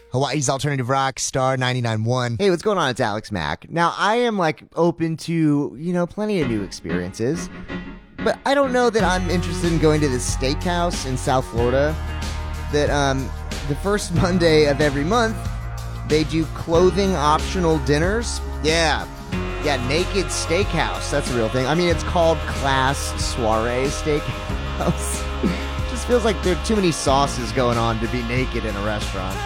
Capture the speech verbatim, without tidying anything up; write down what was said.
Hawaii's Alternative Rock, Star ninety-nine point one. Hey, what's going on? It's Alex Mack. Now, I am like open to, you know, plenty of new experiences, but I don't know that I'm interested in going to this steakhouse in South Florida that um, the first Monday of every month, they do clothing optional dinners. Yeah. Yeah, Naked Steakhouse. That's a real thing. I mean, it's called Class Soiree Steakhouse. Just feels like there are too many sauces going on to be naked in a restaurant.